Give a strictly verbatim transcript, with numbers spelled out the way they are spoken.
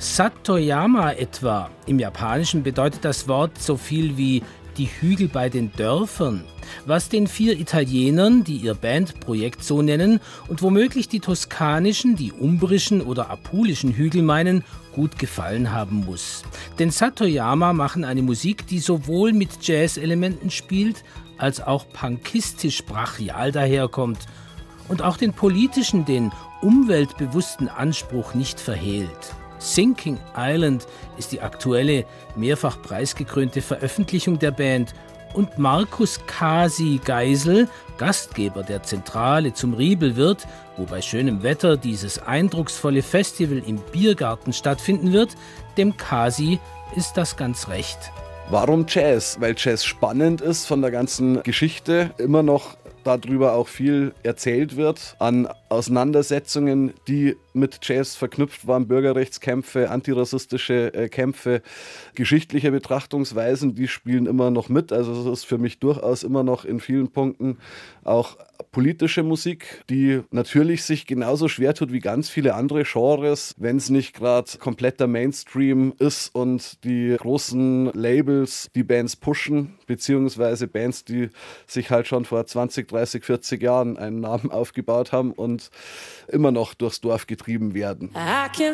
Satoyama etwa. Im Japanischen bedeutet das Wort so viel wie die Hügel bei den Dörfern, was den vier Italienern, die ihr Bandprojekt so nennen und womöglich die toskanischen, die umbrischen oder apulischen Hügel meinen, gut gefallen haben muss. Denn Satoyama machen eine Musik, die sowohl mit Jazz-Elementen spielt, als auch punkistisch brachial daherkommt und auch den politischen, den umweltbewussten Anspruch nicht verhehlt. Sinking Island ist die aktuelle, mehrfach preisgekrönte Veröffentlichung der Band und Markus Kasi Geisel, Gastgeber der Zentrale zum Riebelwirt, wo bei schönem Wetter dieses eindrucksvolle Festival im Biergarten stattfinden wird, dem Kasi ist das ganz recht. Warum Jazz? Weil Jazz spannend ist von der ganzen Geschichte, immer noch darüber auch viel erzählt wird, an Auseinandersetzungen, die mit Jazz verknüpft waren, Bürgerrechtskämpfe, antirassistische äh, Kämpfe, geschichtliche Betrachtungsweisen, die spielen immer noch mit. Also es ist für mich durchaus immer noch in vielen Punkten auch politische Musik, die natürlich sich genauso schwer tut wie ganz viele andere Genres, wenn es nicht gerade kompletter Mainstream ist und die großen Labels die Bands pushen, beziehungsweise Bands, die sich halt schon vor zwanzig, dreißig, vierzig Jahren einen Namen aufgebaut haben und immer noch durchs Dorf getrieben werden. I can